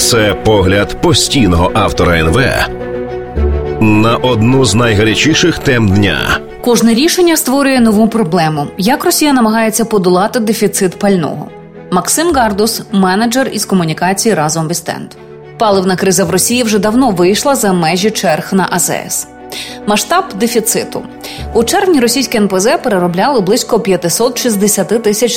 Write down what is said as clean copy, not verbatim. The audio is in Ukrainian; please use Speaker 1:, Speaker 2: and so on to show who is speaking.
Speaker 1: Це погляд постійного автора НВ на одну з найгарячіших тем дня.
Speaker 2: Кожне рішення створює нову проблему. Як Росія намагається подолати дефіцит пального? Максим Гардус, менеджер із комунікації «Разом без Стенд». Паливна криза в Росії вже давно вийшла за межі черг на АЗС. Масштаб дефіциту. У червні російське НПЗ переробляли близько 560 тисяч